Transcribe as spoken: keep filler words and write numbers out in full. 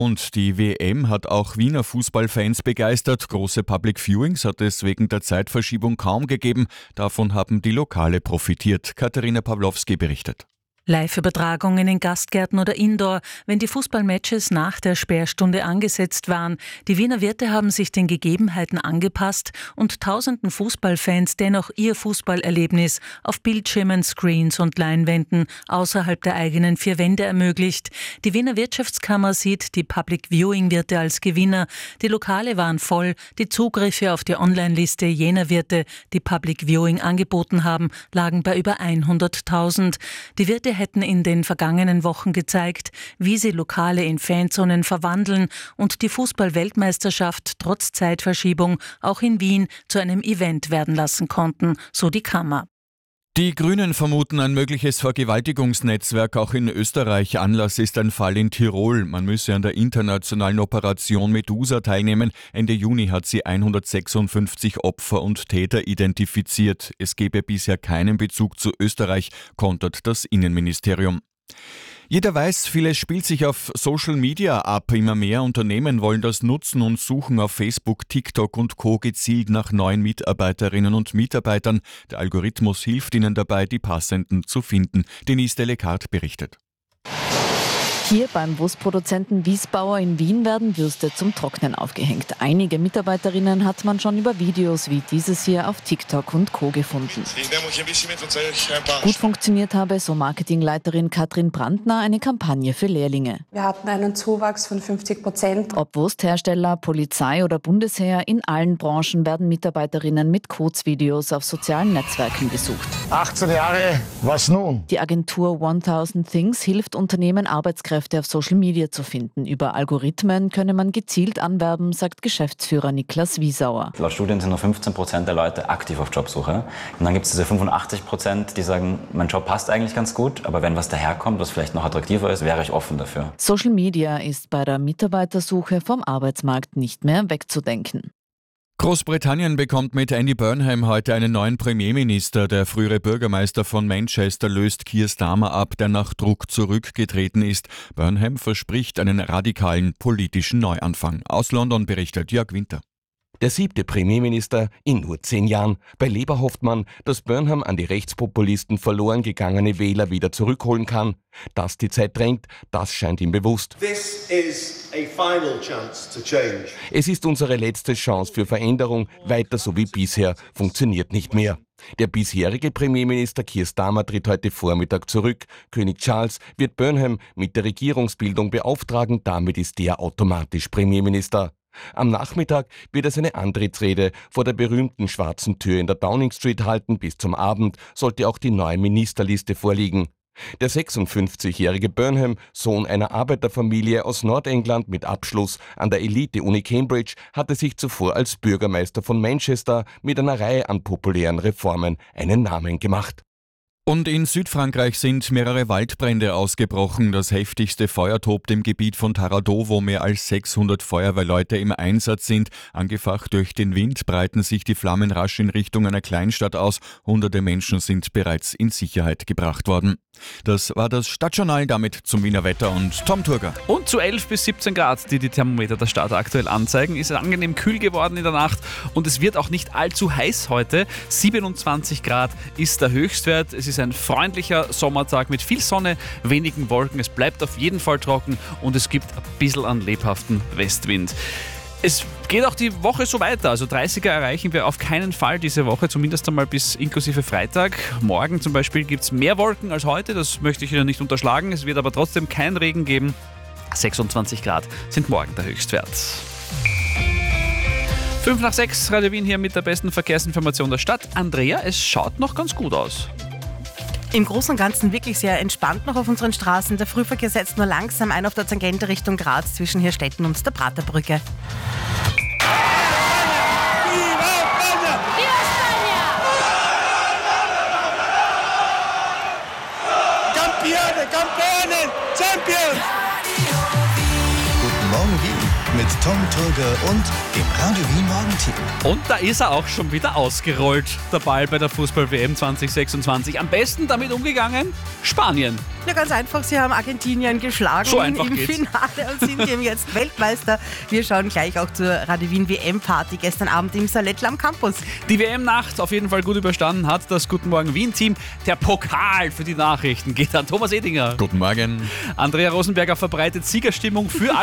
Und die W M hat auch Wiener Fußballfans begeistert. Große Public Viewings hat es wegen der Zeitverschiebung kaum gegeben. Davon haben die Lokale profitiert. Katharina Pawlowski berichtet. Live-Übertragungen in Gastgärten oder Indoor, wenn die Fußballmatches nach der Sperrstunde angesetzt waren. Die Wiener Wirte haben sich den Gegebenheiten angepasst und tausenden Fußballfans dennoch ihr Fußballerlebnis auf Bildschirmen, Screens und Leinwänden außerhalb der eigenen vier Wände ermöglicht. Die Wiener Wirtschaftskammer sieht die Public Viewing-Wirte als Gewinner. Die Lokale waren voll, die Zugriffe auf die Online-Liste jener Wirte, die Public Viewing angeboten haben, lagen bei über hunderttausend. Die Wirte hätten in den vergangenen Wochen gezeigt, wie sie Lokale in Fanzonen verwandeln und die Fußball-Weltmeisterschaft trotz Zeitverschiebung auch in Wien zu einem Event werden lassen konnten, so die Kammer. Die Grünen vermuten ein mögliches Vergewaltigungsnetzwerk auch in Österreich. Anlass ist ein Fall in Tirol. Man müsse an der internationalen Operation Medusa teilnehmen. Ende Juni hat sie hundertsechsundfünfzig Opfer und Täter identifiziert. Es gebe bisher keinen Bezug zu Österreich, kontert das Innenministerium. Jeder weiß, vieles spielt sich auf Social Media ab. Immer mehr Unternehmen wollen das nutzen und suchen auf Facebook, TikTok und Co. gezielt nach neuen Mitarbeiterinnen und Mitarbeitern. Der Algorithmus hilft ihnen dabei, die passenden zu finden. Denise Delecart berichtet. Hier beim Wurstproduzenten Wiesbauer in Wien werden Würste zum Trocknen aufgehängt. Einige Mitarbeiterinnen hat man schon über Videos wie dieses hier auf TikTok und Co. gefunden. Ich nehme euch ein bisschen mit und zeige euch ein paar. Gut funktioniert habe, so Marketingleiterin Katrin Brandner, eine Kampagne für Lehrlinge. Wir hatten einen Zuwachs von fünfzig Prozent. Ob Wursthersteller, Polizei oder Bundesheer, in allen Branchen werden Mitarbeiterinnen mit Kurzvideos auf sozialen Netzwerken gesucht. achtzehn Jahre, was nun? Die Agentur tausend Things hilft Unternehmen, Arbeitskräfte auf Social Media zu finden. Über Algorithmen könne man gezielt anwerben, sagt Geschäftsführer Niklas Wiesauer. Laut Studien sind nur fünfzehn Prozent der Leute aktiv auf Jobsuche. Und dann gibt es diese fünfundachtzig Prozent, die sagen, mein Job passt eigentlich ganz gut, aber wenn was daherkommt, was vielleicht noch attraktiver ist, wäre ich offen dafür. Social Media ist bei der Mitarbeitersuche vom Arbeitsmarkt nicht mehr wegzudenken. Großbritannien bekommt mit Andy Burnham heute einen neuen Premierminister. Der frühere Bürgermeister von Manchester löst Keir Starmer ab, der nach Druck zurückgetreten ist. Burnham verspricht einen radikalen politischen Neuanfang. Aus London berichtet Jörg Winter. Der siebte Premierminister in nur zehn Jahren. Bei Labour hofft man, dass Burnham an die Rechtspopulisten verloren gegangene Wähler wieder zurückholen kann. Dass die Zeit drängt, das scheint ihm bewusst. This is a final chance to change. Es ist unsere letzte Chance für Veränderung. Weiter so wie bisher funktioniert nicht mehr. Der bisherige Premierminister Keir Starmer tritt heute Vormittag zurück. König Charles wird Burnham mit der Regierungsbildung beauftragen. Damit ist der automatisch Premierminister. Am Nachmittag wird er seine Antrittsrede vor der berühmten schwarzen Tür in der Downing Street halten. Bis zum Abend sollte auch die neue Ministerliste vorliegen. Der sechsundfünfzigjährige Burnham, Sohn einer Arbeiterfamilie aus Nordengland mit Abschluss an der Elite-Uni Cambridge, hatte sich zuvor als Bürgermeister von Manchester mit einer Reihe an populären Reformen einen Namen gemacht. Und in Südfrankreich sind mehrere Waldbrände ausgebrochen. Das heftigste Feuer tobt im Gebiet von Taradot, wo mehr als sechshundert Feuerwehrleute im Einsatz sind. Angefacht durch den Wind breiten sich die Flammen rasch in Richtung einer Kleinstadt aus. Hunderte Menschen sind bereits in Sicherheit gebracht worden. Das war das Stadtjournal, damit zum Wiener Wetter und Tom Turger. Und zu elf bis siebzehn Grad, die die Thermometer der Stadt aktuell anzeigen, ist es angenehm kühl geworden in der Nacht und es wird auch nicht allzu heiß heute. siebenundzwanzig Grad ist der Höchstwert. Es ist ein freundlicher Sommertag mit viel Sonne, wenigen Wolken. Es bleibt auf jeden Fall trocken und es gibt ein bisschen an lebhaften Westwind. Es geht auch die Woche so weiter, also dreißiger erreichen wir auf keinen Fall diese Woche, zumindest einmal bis inklusive Freitag. Morgen zum Beispiel gibt es mehr Wolken als heute, das möchte ich Ihnen nicht unterschlagen. Es wird aber trotzdem keinen Regen geben. sechsundzwanzig Grad sind morgen der Höchstwert. fünf nach sechs, Radio Wien hier mit der besten Verkehrsinformation der Stadt. Andrea, es schaut noch ganz gut aus. Im Großen und Ganzen wirklich sehr entspannt noch auf unseren Straßen. Der Frühverkehr setzt nur langsam ein auf der Tangente Richtung Graz zwischen Hirstetten und der Praterbrücke. Campione, Campione, Champions! Guten Morgen Wien mit Tom Turger und dem Radio Wien Morgenteam. Und da ist er auch schon wieder ausgerollt, der Ball bei der Fußball-W M zwanzig sechsundzwanzig. Am besten damit umgegangen? Spanien. Ja, ganz einfach, sie haben Argentinien geschlagen so einfach im geht's. Finale und sind eben jetzt Weltmeister. Wir schauen gleich auch zur Radio Wien W M-Party gestern Abend im Salettl am Campus. Die W M-Nacht auf jeden Fall gut überstanden hat das Guten Morgen Wien-Team. Der Pokal für die Nachrichten geht an Thomas Edinger. Guten Morgen. Andrea Rosenberger verbreitet Siegerstimmung für